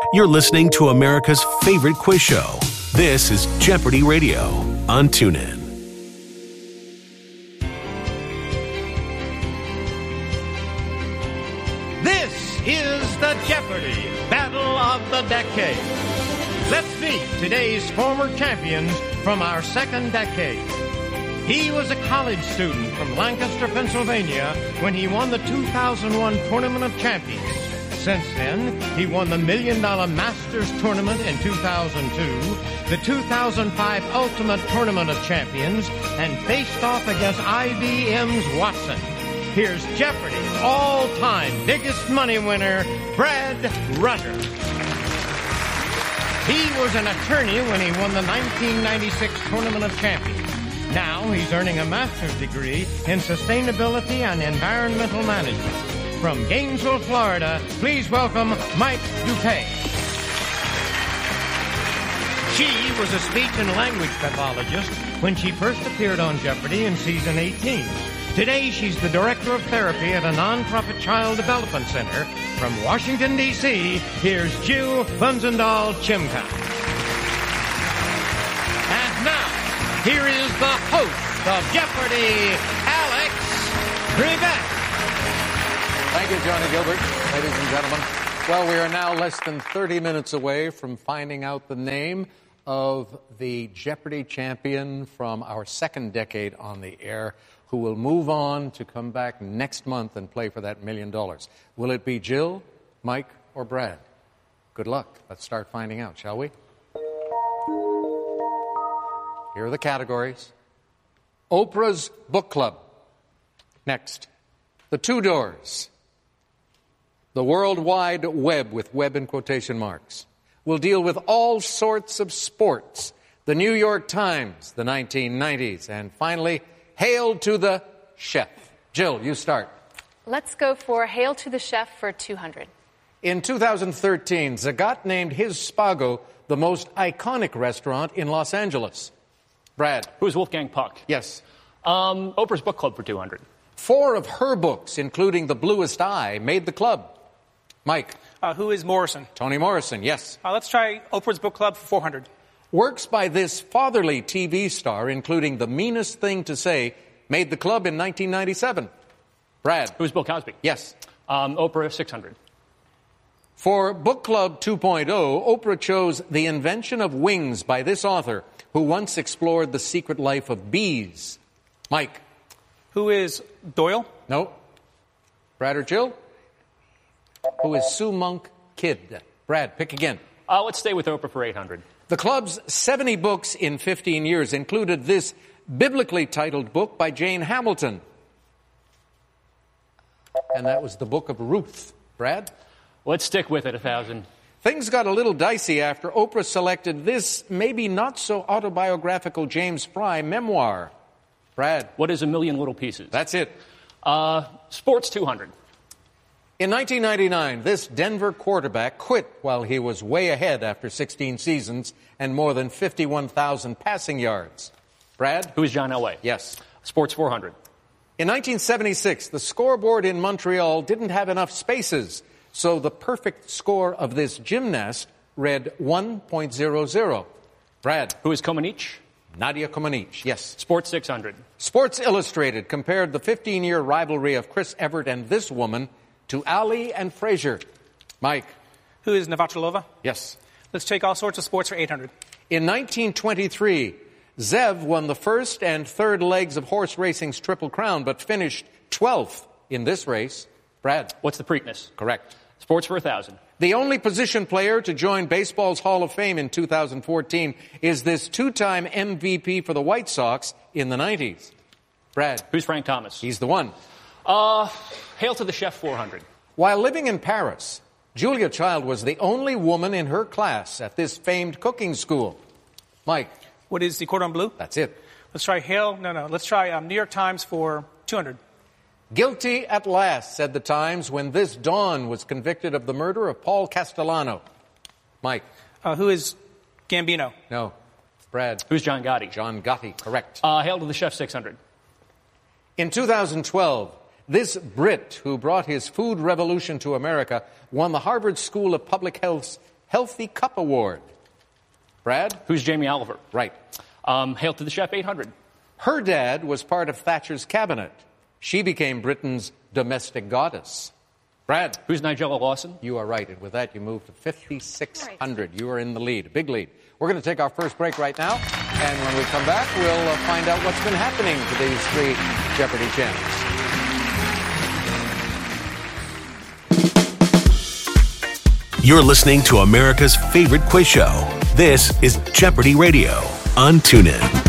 You're listening to America's favorite quiz show. This is Jeopardy Radio on TuneIn. This is the Jeopardy! Battle of the Decade. Let's meet today's former champions from our second decade. He was a college student from Lancaster, Pennsylvania, when he won the 2001 Tournament of Champions. Since then, he won the $1 Million Masters Tournament in 2002, the 2005 Ultimate Tournament of Champions, and faced off against IBM's Watson. Here's Jeopardy's all-time biggest money winner, Brad Rutter. He was an attorney when he won the 1996 Tournament of Champions. Now he's earning a master's degree in sustainability and environmental management. From Gainesville, Florida, please welcome Mike Dupay. She was a speech and language pathologist when she first appeared on Jeopardy in season 18. Today, she's the director of therapy at a nonprofit child development center. From Washington, D.C., here's Jill Bunzendahl-Chimka. And now, here is the host of Jeopardy, Alex Trebek. Thank you, Johnny Gilbert, ladies and gentlemen. Well, we are now less than 30 minutes away from finding out the name of the Jeopardy champion from our second decade on the air, who will move on to come back next month and play for that $1 million. Will it be Jill, Mike, or Brad? Good luck. Let's start finding out, shall we? Here are the categories. Oprah's Book Club. Next, The Two Doors. The World Wide Web, with web in quotation marks. We'll deal with all sorts of sports. The New York Times, the 1990s. And finally, Hail to the Chef. Jill, you start. Let's go for Hail to the Chef for 200. In 2013, Zagat named his Spago the most iconic restaurant in Los Angeles. Brad. Who's Wolfgang Puck? Yes. Oprah's Book Club for 200. 4 of her books, including The Bluest Eye, made the club. Mike. Who is Morrison? Toni Morrison, yes. Let's try Oprah's Book Club for 400. Works by this fatherly TV star, including The Meanest Thing to Say, made the club in 1997. Brad. Who's Bill Cosby? Yes. Oprah, 600. For Book Club 2.0, Oprah chose The Invention of Wings by this author, who once explored the secret life of bees. Mike. Who is Doyle? No. Brad or Jill? Who is Sue Monk Kidd? Brad, pick again. Let's stay with Oprah for 800. The club's 70 books in 15 years included this biblically titled book by Jane Hamilton. And that was the Book of Ruth. Brad? Let's stick with it, 1,000. Things got a little dicey after Oprah selected this maybe not so autobiographical James Fry memoir. Brad? What is A Million Little Pieces? That's it. Sports, 200. In 1999, this Denver quarterback quit while he was way ahead after 16 seasons and more than 51,000 passing yards. Brad? Who is John Elway? Yes. Sports, 400. In 1976, the scoreboard in Montreal didn't have enough spaces, so the perfect score of this gymnast read 1.00. Brad? Who is Comaneci? Nadia Comaneci, yes. Sports, 600. Sports Illustrated compared the 15-year rivalry of Chris Evert and this woman to Ali and Frazier. Mike. Who is Navratilova? Yes. Let's take all sorts of sports for 800. In 1923, Zev won the first and third legs of horse racing's Triple Crown, but finished 12th in this race. Brad. What's the Preakness? Correct. Sports for 1,000. The only position player to join baseball's Hall of Fame in 2014 is this 2-time MVP for the White Sox in the 90s. Brad. Who's Frank Thomas? He's the one. Hail to the Chef, 400. While living in Paris, Julia Child was the only woman in her class at this famed cooking school. Mike. What is the Cordon Bleu? That's it. Let's try Let's try New York Times for 200. Guilty at last, said the Times, when this Dawn was convicted of the murder of Paul Castellano. Mike. Who is Gambino? No. Brad. Who's John Gotti? John Gotti, correct. Hail to the Chef, 600. In 2012, this Brit who brought his food revolution to America won the Harvard School of Public Health's Healthy Cup Award. Brad? Who's Jamie Oliver? Right. Hail to the Chef 800. Her dad was part of Thatcher's cabinet. She became Britain's domestic goddess. Brad? Who's Nigella Lawson? You are right, and with that, you move to 5,600. You are in the lead, a big lead. We're going to take our first break right now, and when we come back, we'll find out what's been happening to these three Jeopardy champs. You're listening to America's favorite quiz show. This is Jeopardy Radio on TuneIn.